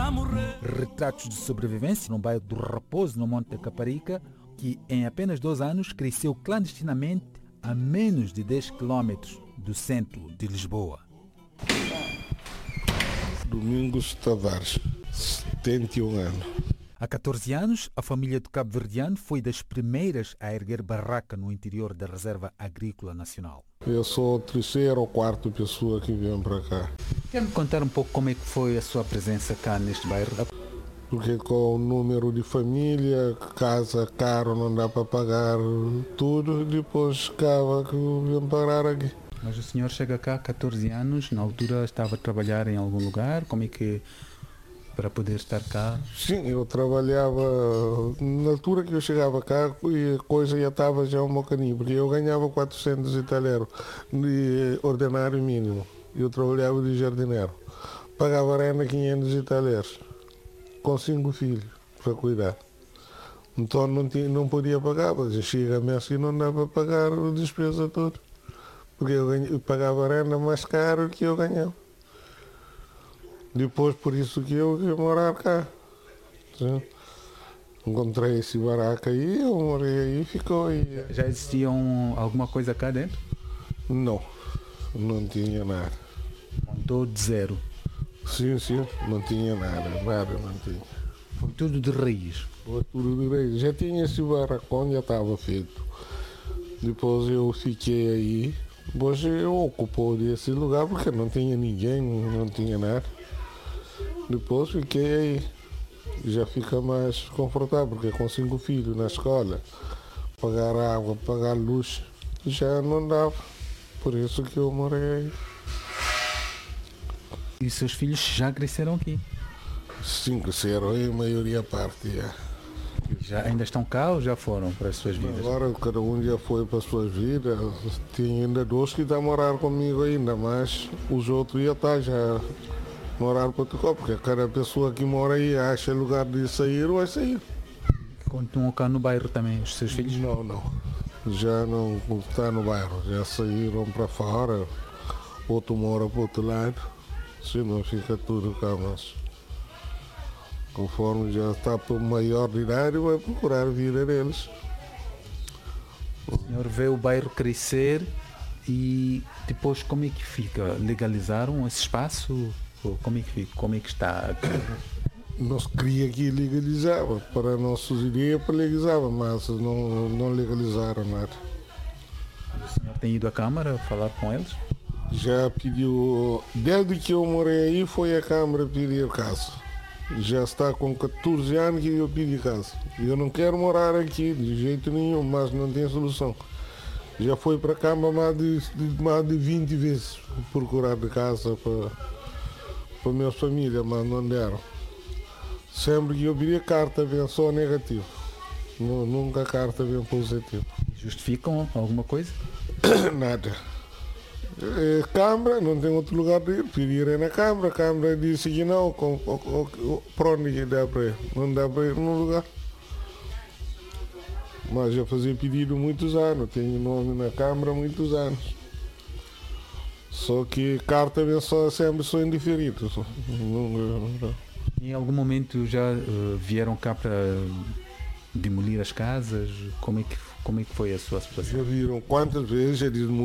Retratos de sobrevivência no bairro do Raposo, no Monte da Caparica, que em apenas 2 anos cresceu clandestinamente a menos de 10 quilómetros do centro de Lisboa. Domingos Tavares, 71 anos. Há 14 anos, a família do cabo-verdiano foi das primeiras a erguer barraca no interior da Reserva Agrícola Nacional. Eu sou a terceira ou quarta pessoa que vem para cá. Quer-me contar um pouco como é que foi a sua presença cá neste bairro? Porque com o número de família, casa caro, não dá para pagar tudo, depois acaba que vem parar aqui. Mas o senhor chega cá há 14 anos, na altura estava a trabalhar em algum lugar, como é que para poder estar cá? Sim, eu trabalhava, na altura que eu chegava cá, a coisa já estava já um bocadinho, porque eu ganhava 400 italianos de ordenário mínimo. Eu trabalhava de jardineiro. Pagava renda 500 italianos, com 5 filhos para cuidar. Então não podia pagar, mas chega-me assim não dá para pagar a despesa toda. Porque eu pagava renda mais caro que eu ganhava. Depois, por isso que eu ia morar cá. Sim. Encontrei esse barraco aí, eu morei aí e ficou aí. Já existia alguma coisa cá dentro? Não, não tinha nada. Montou de zero? Sim, não tinha nada não tinha. Foi tudo de raiz? Foi tudo de raiz. Já tinha esse barracão, já estava feito. Depois eu fiquei aí. Depois eu ocupou desse lugar porque não tinha ninguém, não tinha nada. Depois fiquei aí. Já fica mais confortável, porque com 5 filhos na escola, pagar água, pagar luz, já não dava. Por isso que eu morei aí. E seus filhos já cresceram aqui? Sim, cresceram aí, a maioria parte. Já ainda estão cá ou já foram para as suas vidas? Agora cada um já foi para as suas vidas. Tem ainda 2 que estão a morar comigo ainda, mas os outros já estão já morar para Portugal, porque cada pessoa que mora aí acha lugar de sair, vai sair. Continuam cá no bairro também, os seus filhos? Não. Já não está no bairro, já saíram para fora, outro mora para o outro lado, senão fica tudo cá, mas conforme já está para maior de idade, vai procurar a vida deles. O senhor vê o bairro crescer e depois como é que fica? Legalizaram esse espaço? Como é que fica? Como é que está? Nós queria que legalizava, para nossos ideias para legalizava, mas não legalizaram nada. O senhor tem ido à Câmara falar com eles? Já pediu, desde que eu morei aí foi a Câmara pedir casa. Já está com 14 anos que eu pedi casa. Eu não quero morar aqui de jeito nenhum, mas não tem solução. Já foi para a Câmara mais de 20 vezes procurar de casa para minha família, mas não deram. Sempre que eu pedi carta vem só negativo. Nunca a carta vem positivo. Justificam alguma coisa? Nada. Câmara, não tem outro lugar de ir. Pedirem na Câmara, a Câmara disse que não, para onde que dá para ir? Não dá para ir num lugar. Mas já fazia pedido muitos anos, tenho nome na Câmara há muitos anos. Só que carta vem sempre só indiferido. Em algum momento já vieram cá para demolir as casas? Como é que foi a sua situação? Já viram quantas vezes, já disse